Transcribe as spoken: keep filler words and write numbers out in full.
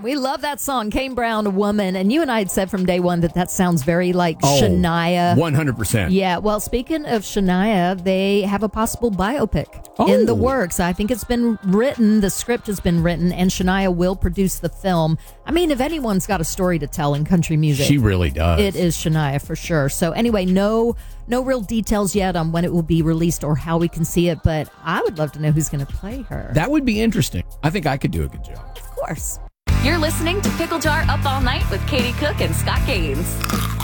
We love that song, Kane Brown, Woman. And you and I had said from day one that that sounds very like oh, Shania. one hundred percent. Yeah, well, speaking of Shania, they have a possible biopic oh. in the works. I think it's been written, the script has been written, and Shania will produce the film. I mean, if anyone's got a story to tell in country music, she really does. It is Shania for sure. So anyway, no no real details yet on when it will be released or how we can see it, but I would love to know who's going to play her. That would be interesting. I think I could do a good job. Of course. You're listening to Pickle Jar Up All Night with Katie Cook and Scott Gaines.